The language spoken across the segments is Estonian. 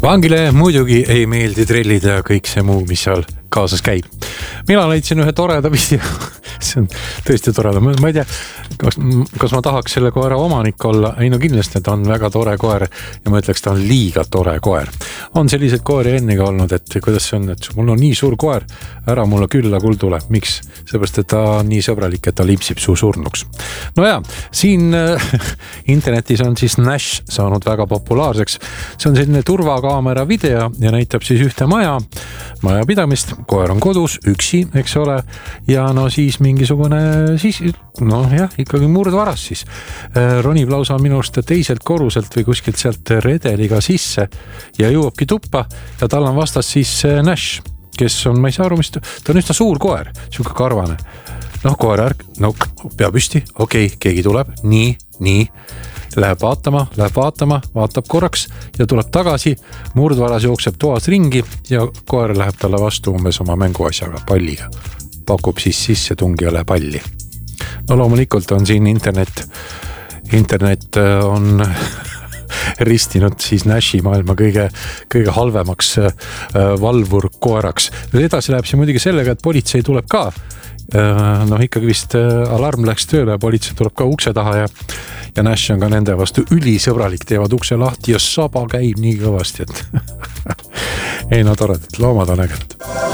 Vangile muidugi ei meeldi trellid ja kõik see muu, mis seal kaasas käib. Mina leidsin ühe toreda video. See on tõesti toreda. Ma ei tea, kas ma tahaks selle koera omanik olla. Ei no kindlasti, et on väga tore koer ja ma ütleks, ta on liiga tore koer. On sellised koeri ennega olnud, et kuidas see on, et mul on nii suur koer, ära mulle külla kuldule. Miks? Seepärast, et ta on nii sõbralik, et ta lipsib su surnuks. No ja, siin internetis on siis Nash saanud väga populaarseks. See on selline turvakaamera video ja näitab siis ühte majapidamist. Koer on kodus, üksi, eks ole. Ja no siis mingisugune, ikkagi murdvaras siis. Ronib lausa minust teiselt koruselt või kuskilt sealt redeliga sisse ja jõuabki tuppa ja tal on vastas siis Nash, kes on, ma ei saa aru, mis ta on üsna suur koer, siuke karvane. Koer pea püsti, okei, keegi tuleb, nii. Läheb vaatama, vaatab korraks ja tuleb tagasi, murdvaras jookseb toas ringi ja koer läheb talle vastu umbes oma mänguasjaga, palliga. Pakub siis sisse tungijale palli. Loomulikult on siin internet on ristinud siis Nashi maailma kõige halvemaks valvur koeraks. Edasi läheb see muidugi sellega, et politsei tuleb ka. Ikkagi vist alarm läks tööle ja politsei tuleb ka ukse taha ja Nash on ka nende vastu ülisõbralik, teevad ukse lahti ja saba käib nii kõvasti, et ei toredad, loomad on äged.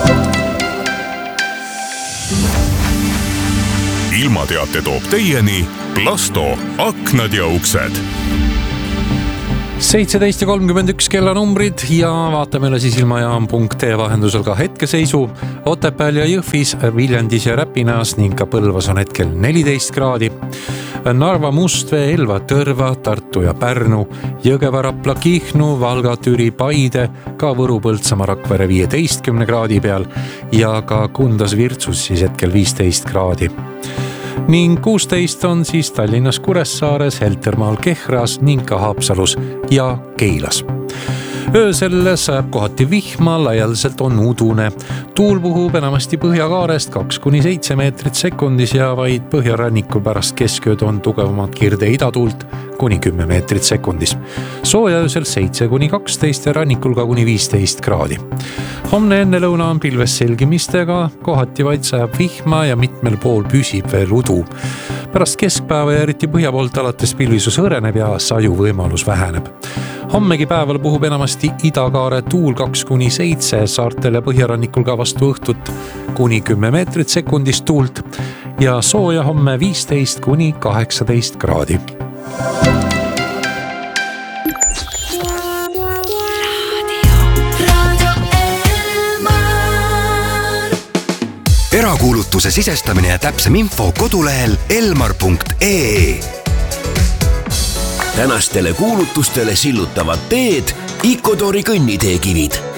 Ilmateate toob teieni Plasto aknad ja uksed. 17.31 kella numbrid ja vaatame siis ilmajaam.ee vahendusel ka hetkeseisu. Otepääl ja Jõhvis, Viljandis ja Räpinaas ning ka Põlvas on hetkel 14 kraadi. Narva, Mustvee, Elva, Tõrva, Tartu ja Pärnu, Jõgeva, Rapla, Kihnu, Valga, Türi, Paide, ka Võru, Põltsamaa, Rakvere 15 kraadi peal ja ka Kundas, Virtsus siis hetkel 15 kraadi. Ning 16 on siis Tallinnas, Kuressaares, Heltermaal, Kehras ning ka Haapsalus ja Keilas. Öösel sajab kohati vihma, laialdaselt on udune. Tuul puhub enamasti Põhjakaarest 2-7 meetrit sekundis ja vaid põhjarannikul pärast keskööd on tugevamad kirde idatuult kuni 10 meetrit sekundis. Sooja öösel 7-12 ja rannikul ka kuni 15 kraadi. Homne enne lõuna on pilves selgimistega, kohati vaid sajab vihma ja mitmel pool püsib veel udu. Pärast keskpäeva ja eriti põhja poolt alates pilvisus õreneb ja saju võimalus väheneb. Hommegi päeval puhub enamasti idakaare tuul 2-7, saartel ja põhjarannikul ka vastu õhtut kuni 10 meetrit sekundis tuult ja sooja homme 15-18 kraadi. Erakuulutuse sisestamine ja täpsem info kodulehel elmar.ee. Tänastele kuulutustele sillutavad teed Ikotori kõnniteekivid.